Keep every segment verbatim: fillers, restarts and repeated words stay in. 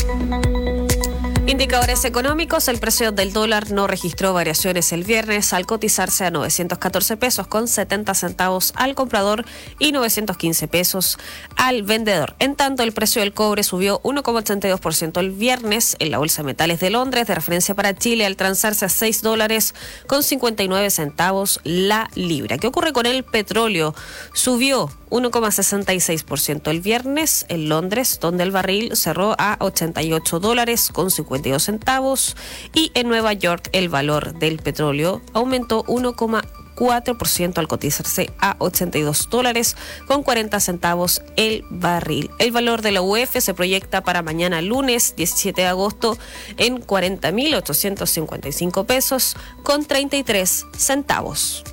Indicadores económicos, el precio del dólar no registró variaciones el viernes al cotizarse a novecientos catorce pesos con setenta centavos al comprador y novecientos quince pesos al vendedor. En tanto, el precio del cobre subió uno coma ochenta y dos por ciento el viernes en la Bolsa de Metales de Londres, de referencia para Chile, al transarse a seis dólares con cincuenta y nueve centavos la libra. ¿Qué ocurre con el petróleo? Subió uno coma sesenta y seis por ciento el viernes en Londres, donde el barril cerró a ochenta y ocho dólares con cincuenta y dos centavos, y en Nueva York el valor del petróleo aumentó uno coma cuatro por ciento al cotizarse a ochenta y dos dólares con cuarenta centavos el barril. El valor de la U F se proyecta para mañana lunes diecisiete de agosto en cuarenta mil ochocientos cincuenta y cinco pesos con treinta y tres centavos.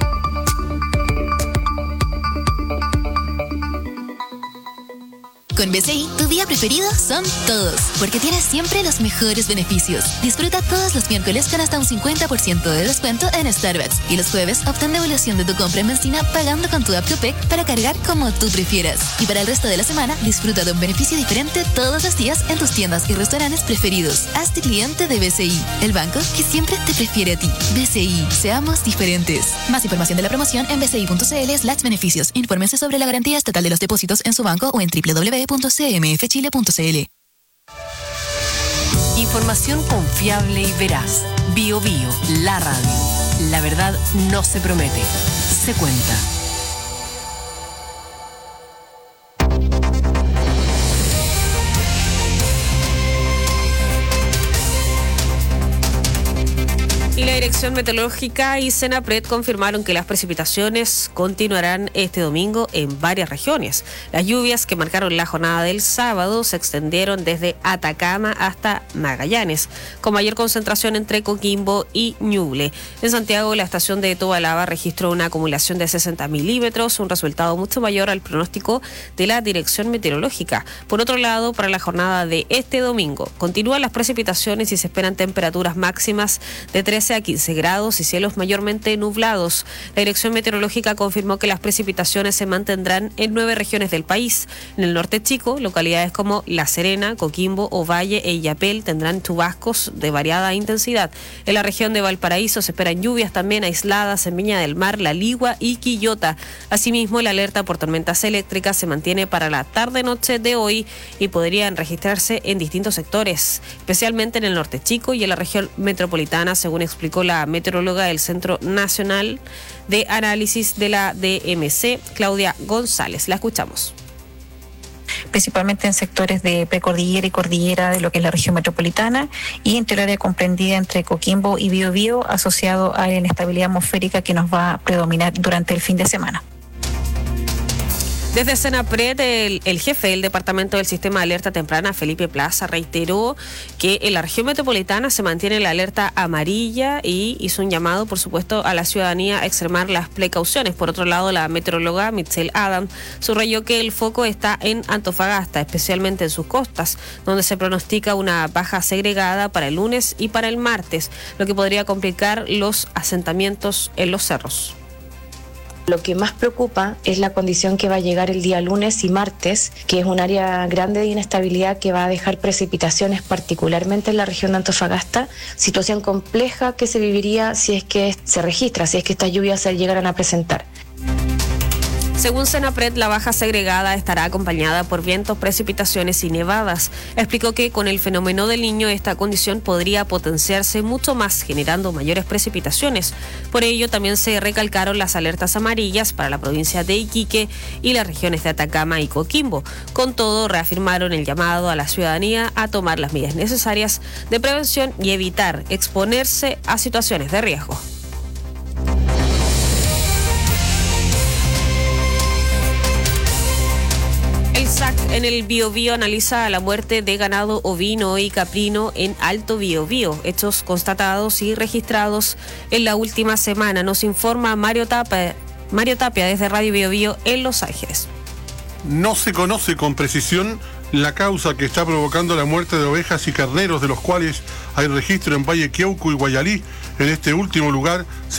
Con B C I, tu día preferido son todos, porque tienes siempre los mejores beneficios. Disfruta todos los miércoles con hasta un cincuenta por ciento de descuento en Starbucks, y los jueves obtén devolución de tu compra en benzina pagando con tu app Tupec para cargar como tú prefieras. Y para el resto de la semana, disfruta de un beneficio diferente todos los días en tus tiendas y restaurantes preferidos. Hazte cliente de B C I, el banco que siempre te prefiere a ti. B C I, seamos diferentes. Más información de la promoción en bci.cl slash beneficios. Infórmense sobre la garantía estatal de los depósitos en su banco o en doble u doble u doble u punto c m f chile punto c l. Información confiable y veraz. Bio Bio, la radio. La verdad no se promete, se cuenta. Y la Dirección Meteorológica y Senapred confirmaron que las precipitaciones continuarán este domingo en varias regiones. Las lluvias que marcaron la jornada del sábado se extendieron desde Atacama hasta Magallanes, con mayor concentración entre Coquimbo y Ñuble. En Santiago, la estación de Tobalaba registró una acumulación de sesenta milímetros, un resultado mucho mayor al pronóstico de la Dirección Meteorológica. Por otro lado, para la jornada de este domingo, continúan las precipitaciones y se esperan temperaturas máximas de trece a quince grados y cielos mayormente nublados. La Dirección Meteorológica confirmó que las precipitaciones se mantendrán en nueve regiones del país. En el norte chico, localidades como La Serena, Coquimbo, Ovalle e Illapel tendrán chubascos de variada intensidad. En la región de Valparaíso se esperan lluvias también aisladas en Viña del Mar, La Ligua y Quillota. Asimismo, la alerta por tormentas eléctricas se mantiene para la tarde-noche de hoy y podrían registrarse en distintos sectores, especialmente en el norte chico y en la región metropolitana, según explicó la meteoróloga del Centro Nacional de Análisis de la D M C, Claudia González. La escuchamos. Principalmente en sectores de precordillera y cordillera de lo que es la región metropolitana, y entre el área comprendida entre Coquimbo y Biobío, asociado a la inestabilidad atmosférica que nos va a predominar durante el fin de semana. Desde Senapred, el, el jefe del Departamento del Sistema de Alerta Temprana, Felipe Plaza, reiteró que en la región metropolitana se mantiene la alerta amarilla y hizo un llamado, por supuesto, a la ciudadanía a extremar las precauciones. Por otro lado, la meteoróloga Michelle Adam subrayó que el foco está en Antofagasta, especialmente en sus costas, donde se pronostica una baja segregada para el lunes y para el martes, lo que podría complicar los asentamientos en los cerros. Lo que más preocupa es la condición que va a llegar el día lunes y martes, que es un área grande de inestabilidad que va a dejar precipitaciones particularmente en la región de Antofagasta, situación compleja que se viviría si es que se registra, si es que estas lluvias se llegaran a presentar. Según Senapred, la baja segregada estará acompañada por vientos, precipitaciones y nevadas. Explicó que con el fenómeno del Niño esta condición podría potenciarse mucho más, generando mayores precipitaciones. Por ello, también se recalcaron las alertas amarillas para la provincia de Iquique y las regiones de Atacama y Coquimbo. Con todo, reafirmaron el llamado a la ciudadanía a tomar las medidas necesarias de prevención y evitar exponerse a situaciones de riesgo. El S A C en el Biobío analiza la muerte de ganado ovino y caprino en Alto Biobío, hechos constatados y registrados en la última semana. Nos informa Mario Tapia, Mario Tapia desde Radio Biobío en Los Ángeles. No se conoce con precisión la causa que está provocando la muerte de ovejas y carneros, de los cuales hay registro en Valle Queuco y Guayalí. En este último lugar